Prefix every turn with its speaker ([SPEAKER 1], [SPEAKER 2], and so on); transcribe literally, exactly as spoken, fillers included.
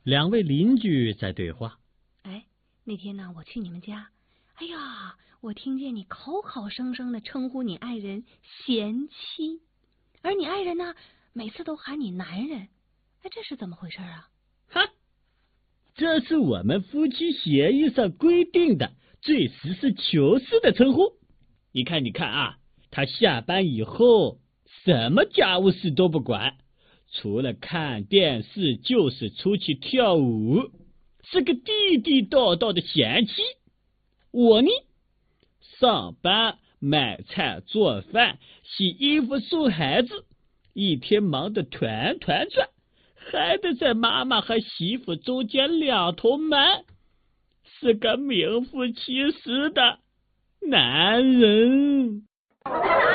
[SPEAKER 1] 两位邻居在对话。
[SPEAKER 2] 哎，那天呢，我去你们家，哎呀，我听见你口口声声的称呼你爱人贤妻，而你爱人呢，每次都喊你男人，哎，这是怎么回事啊？
[SPEAKER 3] 哈，这是我们夫妻协议上规定的最实事求是的称呼。你看，你看啊，他下班以后什么家务事都不管，除了看电视就是出去跳舞，是个地地道道的贤妻。我呢，上班买菜做饭洗衣服送孩子，一天忙得团团转，还得在妈妈和媳妇中间两头瞒，是个名副其实的男人。